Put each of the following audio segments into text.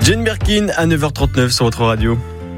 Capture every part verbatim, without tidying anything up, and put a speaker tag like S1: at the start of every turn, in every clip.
S1: Jane Birkin à neuf heures trente-neuf sur votre radio.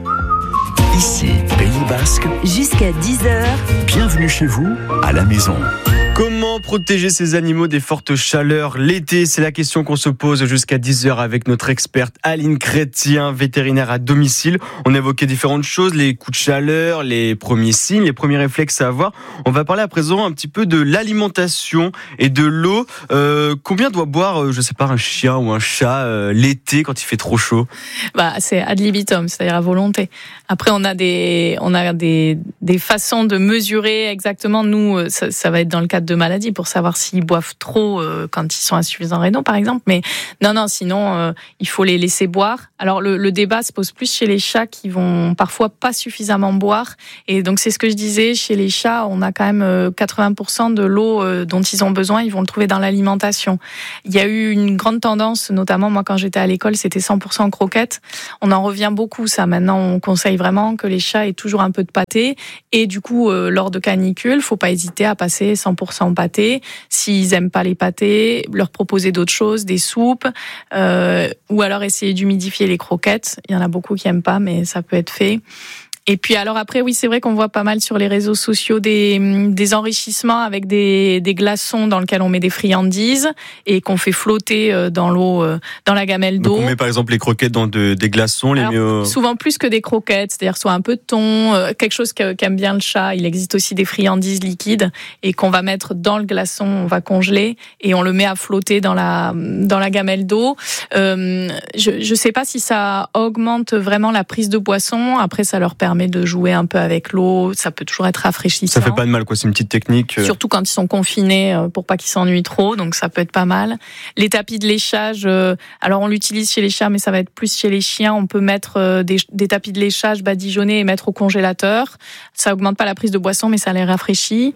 S2: Ici, Pays Basque.
S3: Jusqu'à dix heures.
S2: Bienvenue chez vous, à la maison.
S1: Comment protéger ces animaux des fortes chaleurs l'été? C'est la question qu'on se pose jusqu'à dix heures avec notre experte Aline Chrétien, vétérinaire à domicile. On a évoqué différentes choses, les coups de chaleur, les premiers signes, les premiers réflexes à avoir. On va parler à présent un petit peu de l'alimentation et de l'eau. Euh, combien doit boire, je sais pas, un chien ou un chat euh, l'été quand il fait trop chaud?
S4: Bah, c'est ad libitum, c'est-à-dire à volonté. Après, on a des, on a des, des façons de mesurer exactement. Nous, ça, ça va être dans le cadre de maladies pour savoir s'ils boivent trop euh, quand ils sont insuffisants rénaux, par exemple. Mais non, non, sinon, euh, il faut les laisser boire. Alors, le, le débat se pose plus chez les chats qui vont parfois pas suffisamment boire. Et donc, c'est ce que je disais, chez les chats, on a quand même euh, quatre-vingts pour cent de l'eau euh, dont ils ont besoin, ils vont le trouver dans l'alimentation. Il y a eu une grande tendance, notamment moi quand j'étais à l'école, c'était cent pour cent croquettes. On en revient beaucoup, ça. Maintenant, on conseille vraiment que les chats aient toujours un peu de pâté. Et du coup, euh, lors de canicule, faut pas hésiter à passer cent pour cent pâté. S'ils aiment pas les pâtés, leur proposer d'autres choses, des soupes, euh, ou alors essayer d'humidifier les croquettes. Il y en a beaucoup qui aiment pas, mais ça peut être fait. Et puis alors après, oui, c'est vrai qu'on voit pas mal sur les réseaux sociaux des, des enrichissements avec des, des glaçons dans lesquels on met des friandises et qu'on fait flotter dans l'eau, dans la gamelle d'eau.
S1: Donc on met par exemple les croquettes dans de, des glaçons, les
S4: alors,
S1: mieux...
S4: souvent plus que des croquettes, c'est-à-dire soit un peu de thon, quelque chose qu'aime bien le chat. Il existe aussi des friandises liquides et qu'on va mettre dans le glaçon, on va congeler et on le met à flotter dans la, dans la gamelle d'eau. Euh, je, je sais pas si ça augmente vraiment la prise de boisson. Après, ça leur permet de jouer un peu avec l'eau, ça peut toujours être rafraîchissant.
S1: Ça fait pas de mal, quoi, c'est une petite technique.
S4: Surtout quand ils sont confinés, pour pas qu'ils s'ennuient trop, donc ça peut être pas mal. Les tapis de léchage, alors on l'utilise chez les chats, mais ça va être plus chez les chiens. On peut mettre des, des tapis de léchage badigeonnés et mettre au congélateur. Ça augmente pas la prise de boisson, mais ça les rafraîchit.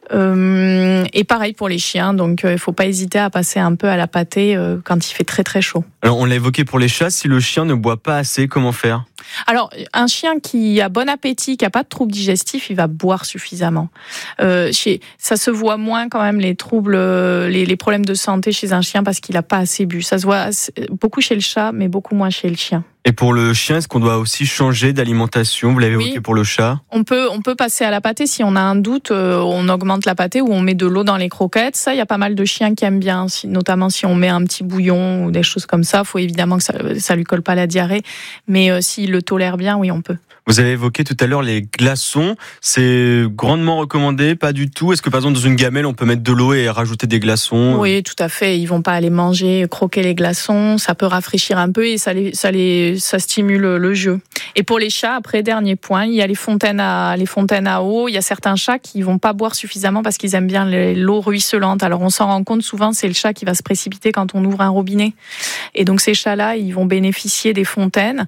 S4: Euh, et pareil pour les chiens, donc il faut pas hésiter à passer un peu à la pâtée quand il fait très très chaud.
S1: Alors on l'a évoqué pour les chats, si le chien ne boit pas assez, comment faire?
S4: Alors, un chien qui a bon appétit, qui n'a pas de troubles digestifs, il va boire suffisamment. Euh, chez, ça se voit moins quand même les troubles, les, les problèmes de santé chez un chien parce qu'il n'a pas assez bu. Ça se voit beaucoup chez le chat, mais beaucoup moins chez le chien.
S1: Et pour le chien, est-ce qu'on doit aussi changer d'alimentation? Vous l'avez évoqué oui. pour le chat.
S4: On peut, on peut passer à la pâtée si on a un doute. Euh, on augmente la pâtée ou on met de l'eau dans les croquettes. Ça, il y a pas mal de chiens qui aiment bien, si, notamment si on met un petit bouillon ou des choses comme ça. Il faut évidemment que ça, ça lui colle pas la diarrhée, mais euh, s'il le tolère bien, oui, on peut.
S1: Vous avez évoqué tout à l'heure les glaçons. C'est grandement recommandé, pas du tout. Est-ce que par exemple dans une gamelle on peut mettre de l'eau et rajouter des glaçons?
S4: Oui, tout à fait. Ils vont pas aller manger, croquer les glaçons. Ça peut rafraîchir un peu et ça les, ça les, ça stimule le jeu. Et pour les chats, après dernier point, il y a les fontaines à, les fontaines à eau. Il y a certains chats qui vont pas boire suffisamment parce qu'ils aiment bien l'eau ruisselante. Alors on s'en rend compte souvent, c'est le chat qui va se précipiter quand on ouvre un robinet. Et donc ces chats-là, ils vont bénéficier des fontaines.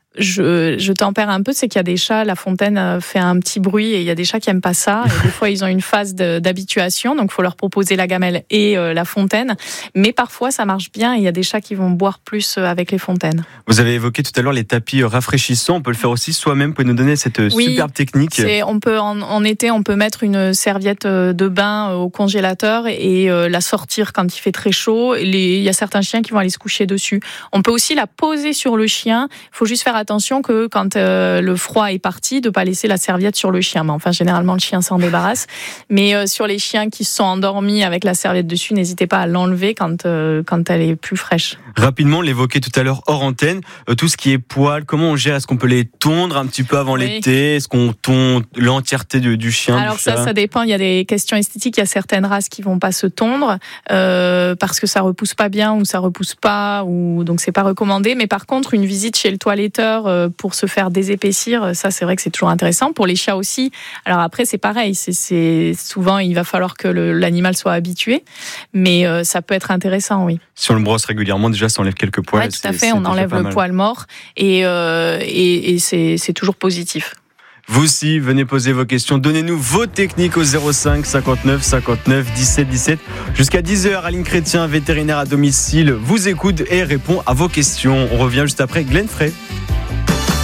S4: Je, je tempère un peu, c'est qu'il y a des chats, la fontaine fait un petit bruit et il y a des chats qui aiment pas ça. Et des fois, ils ont une phase de, d'habituation, donc il faut leur proposer la gamelle et euh, la fontaine. Mais parfois, ça marche bien et il y a des chats qui vont boire plus avec les fontaines.
S1: Vous avez évoqué tout à l'heure les tapis rafraîchissants. On peut le faire aussi soi-même. Vous pouvez nous donner cette oui, superbe technique?
S4: C'est, on peut en, en été, on peut mettre une serviette de bain au congélateur et euh, la sortir quand il fait très chaud. Les, il y a certains chiens qui vont aller se coucher dessus. On peut aussi la poser sur le chien. Il faut juste faire attention. Attention que quand euh, le froid est parti, de pas laisser la serviette sur le chien. Mais enfin, généralement, le chien s'en débarrasse. Mais euh, sur les chiens qui se sont endormis avec la serviette dessus, n'hésitez pas à l'enlever quand euh, quand elle est plus fraîche.
S1: Rapidement, on l'évoquait tout à l'heure hors antenne, euh, tout ce qui est poils, comment on gère? Est-ce qu'on peut les tondre un petit peu avant oui. l'été? Est-ce qu'on tonde l'entièreté du, du chien?
S4: Alors
S1: du
S4: ça,
S1: chat
S4: ça dépend. Il y a des questions esthétiques. Il y a certaines races qui vont pas se tondre euh, parce que ça repousse pas bien ou ça repousse pas, ou donc c'est pas recommandé. Mais par contre, une visite chez le toiletteur pour se faire désépaissir, ça c'est vrai que c'est toujours intéressant. Pour les chats aussi. Alors après c'est pareil, c'est, c'est souvent il va falloir que le, l'animal soit habitué, mais euh, ça peut être intéressant, oui.
S1: Si on le brosse régulièrement, déjà ça enlève quelques poils.
S4: Oui, tout à fait, on enlève le poil mort et, euh, et, et c'est, c'est toujours positif.
S1: Vous aussi, venez poser vos questions. Donnez-nous vos techniques au zéro cinq cinquante-neuf cinquante-neuf dix-sept dix-sept. Jusqu'à dix heures, Aline Chrétien, vétérinaire à domicile, vous écoute et répond à vos questions. On revient juste après Glenn Frey.